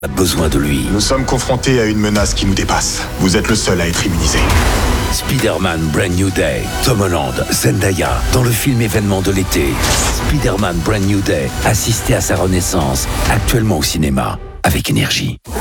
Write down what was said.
a besoin de lui. Nous sommes confrontés à une menace qui nous dépasse. Vous êtes le seul à être immunisé. Spider-Man Brand New Day. Tom Holland, Zendaya, dans le film événement de l'été. Spider-Man Brand New Day. Assistez à sa renaissance, actuellement au cinéma, avec Énergie.